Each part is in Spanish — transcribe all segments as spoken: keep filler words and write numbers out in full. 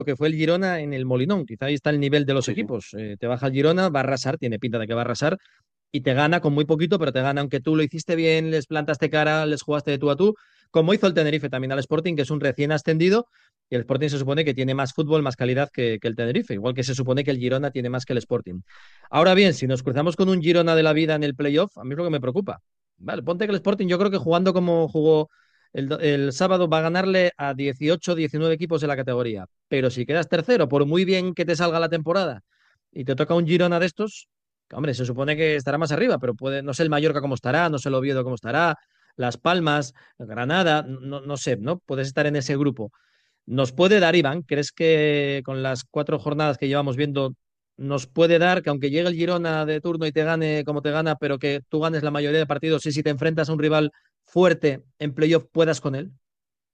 que fue el Girona en el Molinón. Quizá ahí está el nivel de los Sí, sí. equipos. Eh, te baja el Girona, va a arrasar, tiene pinta de que va a arrasar, y te gana con muy poquito, pero te gana aunque tú lo hiciste bien, les plantaste cara, les jugaste de tú a tú, como hizo el Tenerife también al Sporting, que es un recién ascendido, y el Sporting se supone que tiene más fútbol, más calidad que, que el Tenerife, igual que se supone que el Girona tiene más que el Sporting. Ahora bien, si nos cruzamos con un Girona de la vida en el playoff, a mí es lo que me preocupa. Vale, ponte que el Sporting, yo creo que jugando como jugó el, do- el sábado, va a ganarle a dieciocho, diecinueve equipos de la categoría. Pero si quedas tercero, por muy bien que te salga la temporada, y te toca un Girona de estos, hombre, se supone que estará más arriba, pero puede, no sé el Mallorca cómo estará, no sé el Oviedo cómo estará, Las Palmas, Granada, no, no sé, ¿no? Puedes estar en ese grupo. ¿Nos puede dar, Iván? ¿Crees que con las cuatro jornadas que llevamos viendo nos puede dar que aunque llegue el Girona de turno y te gane como te gana, pero que tú ganes la mayoría de partidos y si te enfrentas a un rival fuerte en playoff puedas con él?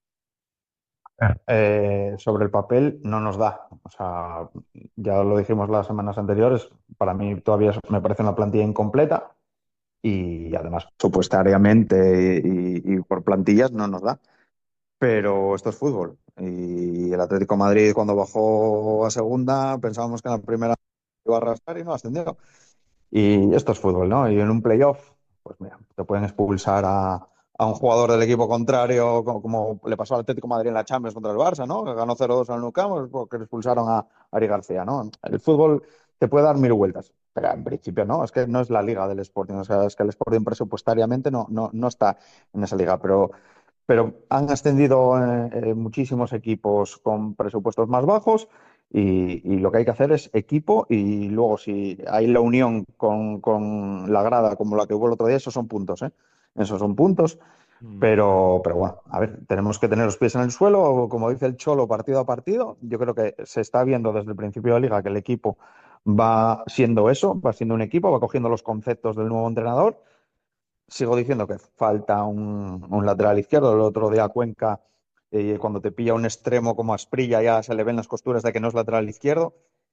Eh, sobre el papel no nos da. O sea, ya lo dijimos las semanas anteriores, para mí todavía es- me parece una plantilla incompleta y además supuestariamente y, y por plantillas no nos da. Pero esto es fútbol. Y el Atlético de Madrid cuando bajó a segunda pensábamos que en la primera iba a arrastrar y no ascendió. Y esto es fútbol, ¿no? Y en un playoff, pues mira, te pueden expulsar a, a un jugador del equipo contrario, como, como le pasó al Atlético de Madrid en la Champions contra el Barça, ¿no? Que ganó cero dos al Nou Camp pues, porque le expulsaron a Ari García, ¿no? El fútbol te puede dar mil vueltas, pero en principio no, es que no es la liga del Sporting, o sea, es que el Sporting presupuestariamente no, no, no está en esa liga, pero pero han ascendido eh, eh, muchísimos equipos con presupuestos más bajos y, y lo que hay que hacer es equipo y luego si hay la unión con, con la grada como la que hubo el otro día, esos son puntos, ¿eh? Esos son puntos, Mm. pero, pero bueno, a ver, tenemos que tener los pies en el suelo, como dice el Cholo, partido a partido. Yo creo que se está viendo desde el principio de la liga que el equipo va siendo eso, va siendo un equipo, va cogiendo los conceptos del nuevo entrenador. Sigo diciendo que falta un, un lateral izquierdo. El otro día Cuenca, eh, cuando te pilla un extremo como Asprilla, ya se le ven las costuras de que no es lateral izquierdo.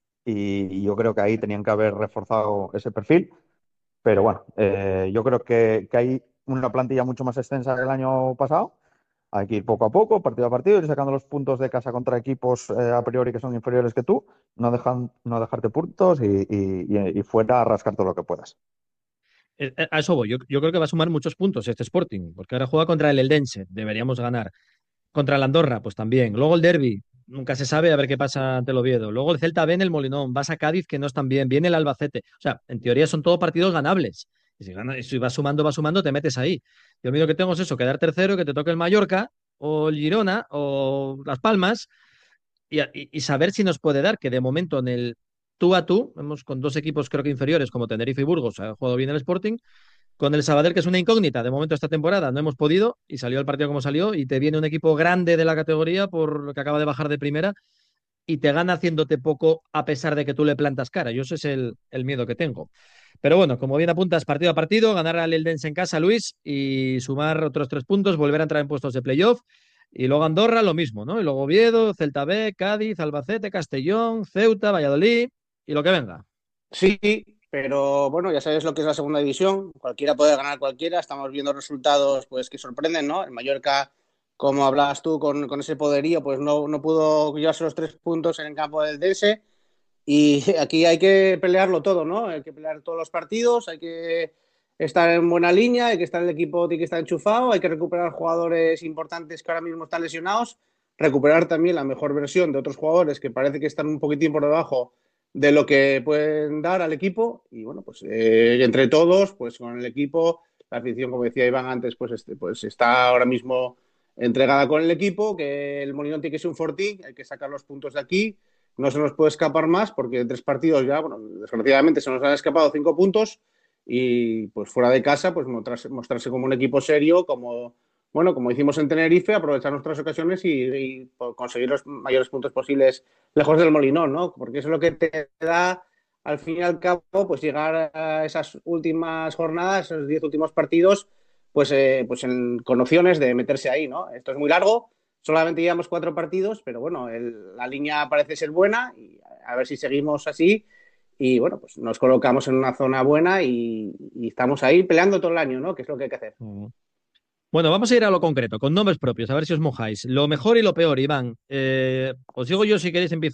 Y, y yo creo que ahí tenían que haber reforzado ese perfil. Pero bueno, eh, yo creo que, que hay una plantilla mucho más extensa que el año pasado. Hay que ir poco a poco, partido a partido, ir sacando los puntos de casa contra equipos eh, a priori que son inferiores que tú, no, dejan, no dejarte puntos y, y, y- y fuera a rascar todo lo que puedas. Eh, eh, A eso voy. Yo, yo creo que va a sumar muchos puntos este Sporting, porque ahora juega contra el Eldense, deberíamos ganar. Contra el Andorra, pues también. Luego el Derby, nunca se sabe a ver qué pasa ante el Oviedo. Luego el Celta B en el Molinón, vas a Cádiz, que no están bien, viene el Albacete. O sea, en teoría son todos partidos ganables. Y si, gana- y si vas sumando, vas sumando, te metes ahí. Yo lo único que tengo es eso, quedar tercero, que te toque el Mallorca, o el Girona, o Las Palmas, y, a- y- y saber si nos puede dar, que de momento en el tú a tú, vemos con dos equipos creo que inferiores, como Tenerife y Burgos, ha jugado bien el Sporting, con el Sabadell, que es una incógnita de momento esta temporada, no hemos podido y salió el partido como salió y te viene un equipo grande de la categoría por lo que acaba de bajar de primera y te gana haciéndote poco a pesar de que tú le plantas cara. Yo ese es el, el miedo que tengo. Pero bueno, como bien apuntas, partido a partido, ganar al Eldense en casa, Luis, y sumar otros tres puntos, volver a entrar en puestos de playoff. Y luego Andorra, lo mismo, ¿no? Y luego Oviedo, Celta B, Cádiz, Albacete, Castellón, Ceuta, Valladolid y lo que venga. Sí, pero bueno, ya sabes lo que es la segunda división. Cualquiera puede ganar cualquiera. Estamos viendo resultados pues que sorprenden, ¿no? El Mallorca, como hablabas tú, con, con ese poderío, pues no, no pudo llevarse los tres puntos en el campo del Dense. Y aquí hay que pelearlo todo, ¿no? Hay que pelear todos los partidos, hay que estar en buena línea, hay que estar el equipo, tiene que estar enchufado, hay que recuperar jugadores importantes que ahora mismo están lesionados, recuperar también la mejor versión de otros jugadores que parece que están un poquitín por debajo de lo que pueden dar al equipo. Y bueno, pues eh, entre todos, pues con el equipo, la afición, como decía Iván antes, pues, este, pues está ahora mismo entregada con el equipo, que el Molinón tiene que ser un fortín, hay que sacar los puntos de aquí, no se nos puede escapar más porque en tres partidos ya, bueno, desgraciadamente se nos han escapado cinco puntos y pues fuera de casa, pues mostrarse, mostrarse como un equipo serio, como, bueno, como hicimos en Tenerife, aprovechar nuestras ocasiones y, y conseguir los mayores puntos posibles lejos del Molinón, ¿no? Porque eso es lo que te da, al fin y al cabo, pues llegar a esas últimas jornadas, esos diez últimos partidos, pues, eh, pues en, con opciones de meterse ahí, ¿no? Esto es muy largo, solamente llevamos cuatro partidos, pero bueno, el, la línea parece ser buena y a ver si seguimos así. Y bueno, pues nos colocamos en una zona buena y, y estamos ahí peleando todo el año, ¿no? Que es lo que hay que hacer. Mm. Bueno, vamos a ir a lo concreto, con nombres propios, a ver si os mojáis. Lo mejor y lo peor, Iván. Eh, os digo yo si queréis empiezo